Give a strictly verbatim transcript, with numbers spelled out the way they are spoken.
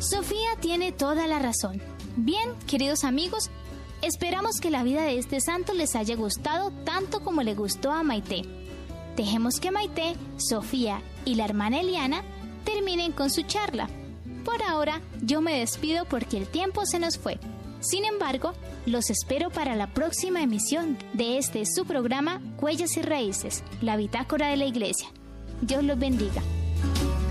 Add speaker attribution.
Speaker 1: Sofía tiene toda la razón. Bien, queridos amigos, esperamos que la vida de este santo les haya gustado tanto como le gustó a Maite. Dejemos que Maite, Sofía y la hermana Eliana terminen con su charla. Por ahora, yo me despido porque el tiempo se nos fue. Sin embargo, los espero para la próxima emisión de este su programa Huellas y Raíces, la bitácora de la Iglesia. Dios los bendiga.